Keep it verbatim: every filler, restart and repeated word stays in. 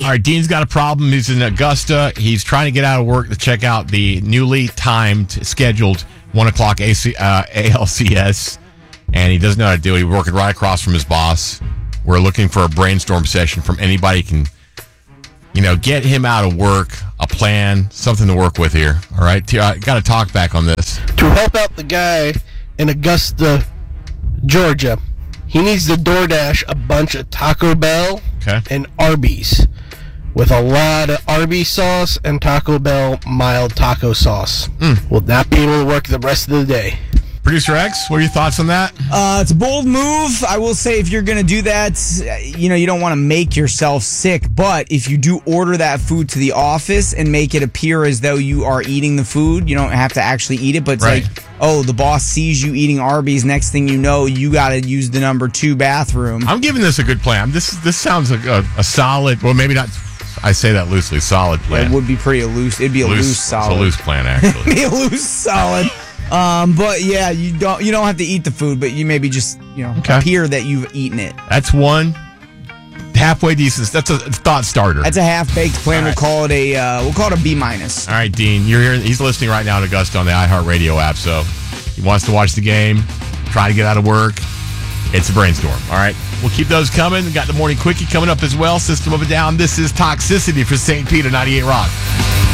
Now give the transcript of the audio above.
All right, Dean's got a problem. He's in Augusta. He's trying to get out of work to check out the newly timed, scheduled one o'clock A C, uh, A L C S, and he doesn't know how to do it. He's working right across from his boss. We're looking for a brainstorm session from anybody who can, you know, get him out of work, a plan, something to work with here. All right, uh, got to talk back on this. To help out the guy in Augusta, Georgia, he needs to DoorDash a bunch of Taco Bell okay. and Arby's with a lot of Arby's sauce and Taco Bell mild taco sauce. Mm. Will not be able to work the rest of the day. Producer X, what are your thoughts on that? Uh, it's a bold move. I will say if you're going to do that, you know, you don't want to make yourself sick. But if you do order that food to the office and make it appear as though you are eating the food, you don't have to actually eat it. But it's right. like, oh, the boss sees you eating Arby's. Next thing you know, you got to use the number two bathroom. I'm giving this a good plan. This this sounds like a, a solid, well, maybe not. I say that loosely, solid plan. It would be pretty loose. It'd be a loose, loose solid. It's a loose plan, actually. It'd be a loose solid. Um, but yeah, you don't you don't have to eat the food, but you maybe just you know okay. appear that you've eaten it. That's one halfway decent. That's a thought starter. That's a half baked plan. Right. We'll call it a uh, we'll call it a B minus. All right, Dean, you're here. He's listening right now in Augusta on the iHeartRadio app, so he wants to watch the game, try to get out of work. It's a brainstorm. All right, we'll keep those coming. We got the morning quickie coming up as well. System of a Down. This is Toxicity for Saint Peter ninety-eight Rock.